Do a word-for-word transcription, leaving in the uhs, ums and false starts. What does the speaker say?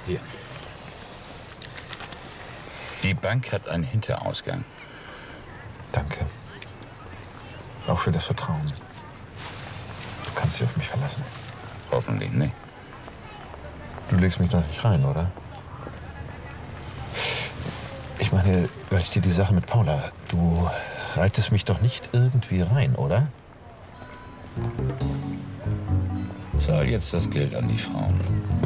Hier. Die Bank hat einen Hinterausgang. Danke. Auch für das Vertrauen. Du kannst dich auf mich verlassen. Hoffentlich nicht. Du legst mich doch nicht rein, oder? Ich meine, hör ich dir die Sache mit Paula. Du reitest mich doch nicht irgendwie rein, oder? Zahl jetzt das Geld an die Frauen.